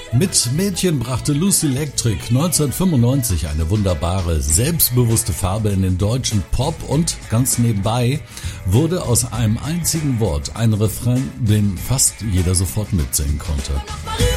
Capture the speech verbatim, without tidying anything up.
Mit Mädchen brachte Lucy Electric neunzehnhundertfünfundneunzig eine wunderbare, selbstbewusste Farbe in den deutschen Pop und ganz nebenbei wurde aus einem einzigen Wort ein Refrain, den fast jeder sofort mitsingen konnte.